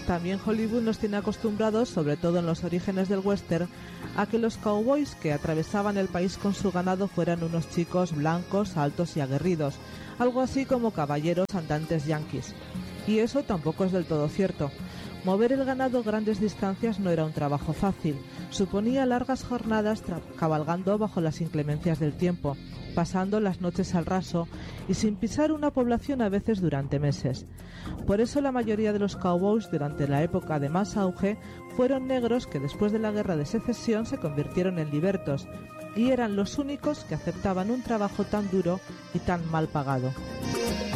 También Hollywood nos tiene acostumbrados, sobre todo en los orígenes del western, a que los cowboys que atravesaban el país con su ganado fueran unos chicos blancos, altos y aguerridos, algo así como caballeros andantes yanquis. Y eso tampoco es del todo cierto. Mover el ganado grandes distancias no era un trabajo fácil, suponía largas jornadas cabalgando bajo las inclemencias del tiempo, pasando las noches al raso y sin pisar una población a veces durante meses. Por eso la mayoría de los cowboys durante la época de más auge fueron negros que después de la Guerra de Secesión se convirtieron en libertos y eran los únicos que aceptaban un trabajo tan duro y tan mal pagado.